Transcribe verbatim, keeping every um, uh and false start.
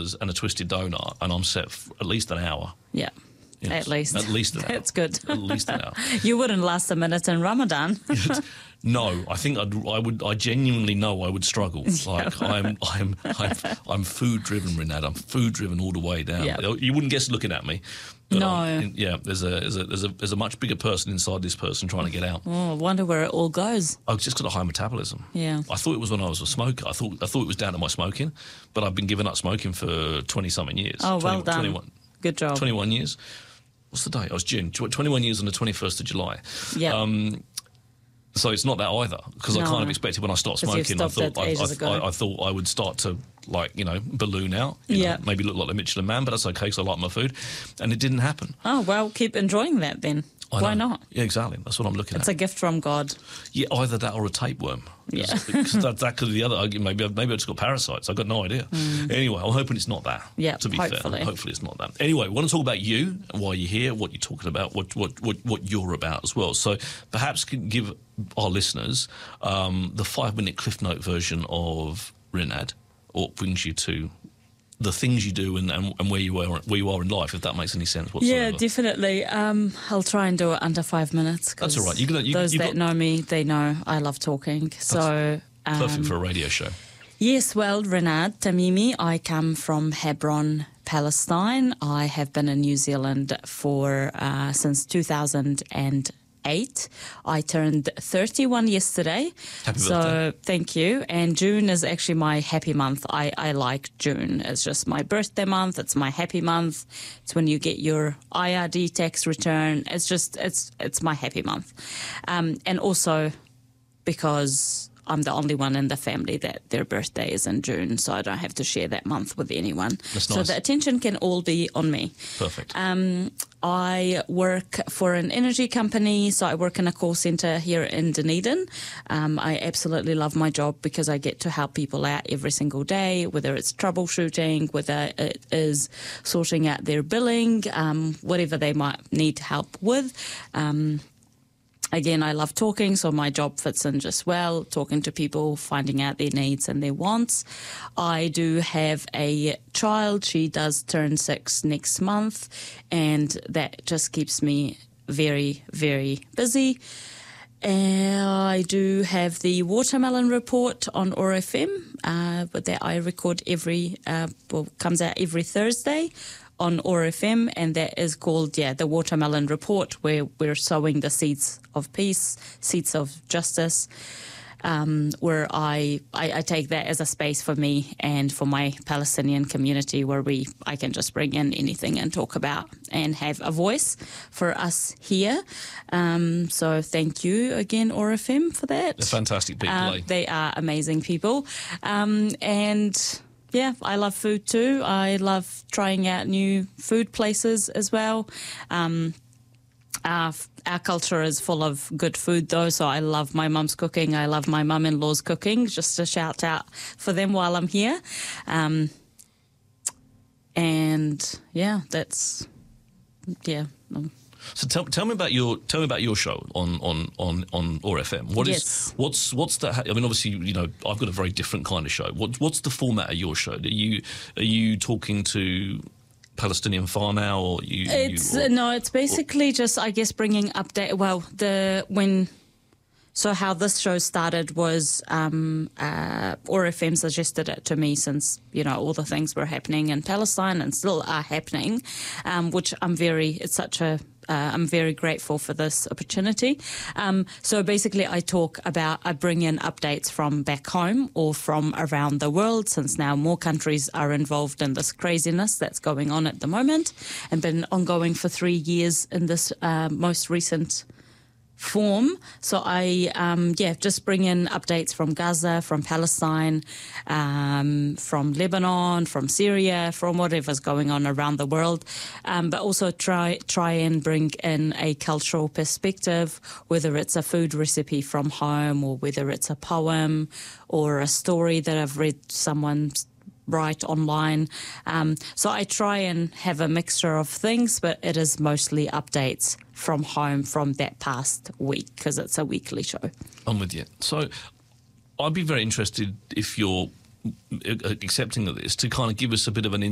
kebabs and a twisted donut, and I'm set for at least an hour. Yeah. Yes, At least. At least an hour. That's good. At least an hour. You wouldn't last a minute in Ramadan. No, I think I'd, I would. I genuinely know I would struggle. Like I'm, I'm, I'm, I'm food driven, Renat. I'm food driven all the way down. Yeah. You wouldn't guess looking at me. But No. I'm- yeah, there's a, there's a, there's a, there's a much bigger person inside this person trying to get out. Oh, I wonder where it all goes. I've just got a high metabolism. Yeah. I thought it was when I was a smoker. I thought, I thought it was down to my smoking, but I've been giving up smoking for twenty something years. Oh, well twenty, done. twenty-one, Good job. twenty-one years. What's the date? I was June. twenty-one years on the twenty-first of July. Yeah. Um, so it's not that either, because I No. kind of expected when I stopped 'Cause you've smoking, I stopped thought it I, ages I, ago. I, I thought I would start to, like, you know, balloon out. you Yeah. know, maybe look like the Michelin Man, but that's okay because I like my food, and it didn't happen. Oh, well, keep enjoying that then. I Why know. not? Yeah, exactly. That's what I'm looking It's at. a gift from God. Yeah, either that or a tapeworm. Yeah. Because that, that could be the other. Maybe, I've- maybe I just got parasites. I've got no idea. Anyway, I'm hoping it's not that. Mm. Yeah, To be hopefully. fair, hopefully it's not that. Anyway, we want to talk about you and why you're here, what you're talking about, what what what, what you're about as well. So perhaps can give our listeners um, the five minute Cliff Note version of Renat, or what brings you to the things you do and, and, and where you are where you are in life, if that makes any sense whatsoever. Yeah, definitely. Um, I'll try and do it under five minutes. 'cause That's all right. You can- you- those you've that got- know me, they know I love talking. So, um, Perfect for a radio show. yes, well, Renat Tamimi, I come from Hebron, Palestine. I have been in New Zealand for uh, since two thousand eight. I turned thirty-one yesterday. Happy so birthday. thank you. And June is actually my happy month. I, I like June. It's just my birthday month. It's my happy month. It's when you get your I R D tax return. It's just, it's it's my happy month. Um, and also because I'm the only one in the family that their birthday is in June, so I don't have to share that month with anyone. That's so nice. the attention can all be on me. Perfect. Um, I work for an energy company, so I work in a call centre here in Dunedin. Um, I absolutely love my job because I get to help people out every single day, whether it's troubleshooting, whether it is sorting out their billing, um, whatever they might need help with. Um, Again, I love talking, so my job fits in just well, talking to people, finding out their needs and their wants. I do have a child. She does turn six next month, and that just keeps me very, very busy. Uh, I do have the Watermelon Report on O R F M, uh, but that I record every, uh, well, comes out every Thursday on O R F M, and that is called, yeah, the Watermelon Report, where we're sowing the seeds of peace, seeds of justice, um, where I, I, I take that as a space for me and for my Palestinian community, where we I can just bring in anything and talk about and have a voice for us here. Um, so thank you again, O R F M, for that. They're fantastic people, Uh, eh? they are amazing people. Um, and yeah, I love food too. I love trying out new food places as well. Um, our, our culture is full of good food though, so I love my mum's cooking. I love my mum-in-law's cooking, just a shout out for them while I'm here. Um, and yeah, that's, yeah. um, So tell, tell me about your tell me about your show on on on on O R F M. What is Yes. what's what's that? I mean, obviously, you know, I've got a very different kind of show. What what's the format of your show? Are you are you talking to Palestinian Whānau, or you? It's you, or, uh, no, it's basically just I guess bringing update. Well, the when so how this show started was um, uh, O R F M suggested it to me, since you know all the things were happening in Palestine and still are happening, um, which I'm very. It's such a Uh, I'm very grateful for this opportunity. Um, so basically, I talk about, I bring in updates from back home or from around the world, since now more countries are involved in this craziness that's going on at the moment and been ongoing for three years in this uh, most recent form. So I, um, yeah, just bring in updates from Gaza, from Palestine, um, from Lebanon, from Syria, from whatever's going on around the world, um, but also try try and bring in a cultural perspective, whether it's a food recipe from home or whether it's a poem or a story that I've read someone's write online. Um, so I try and have a mixture of things, but it is mostly updates from home from that past week, because it's a weekly show. I'm with you. So I'd be very interested if you're accepting of this to kind of give us a bit of an